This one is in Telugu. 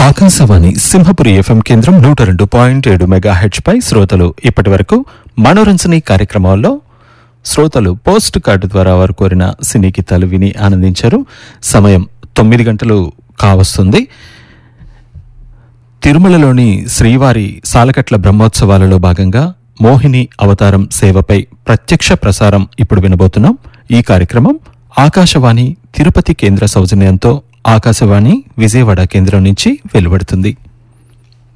ఆకాశవాణి సింహపురి ఎఫ్ఎం కేంద్రం 102.7 మెగాహెర్ట్జ్ పై శ్రోతలు ఇప్పటి వరకు మనోరంజని కార్యక్రమాల్లో శ్రోతలు పోస్ట్ కార్డు ద్వారా వారు కోరిన సినీ గీతాలు విని ఆనందించారు. సమయం 9 గంటలు కావస్తుంది. తిరుమలలోని శ్రీవారి సాలకట్ల బ్రహ్మోత్సవాలలో భాగంగా మోహిని అవతారం సేవపై ప్రత్యక్ష ప్రసారం ఇప్పుడు వినబోతున్నాం. ఈ కార్యక్రమం ఆకాశవాణి తిరుపతి కేంద్ర సౌజన్యంతో ఆకాశవాణి విజయవాడ కేంద్రం నుంచి వెలువడుతుంది.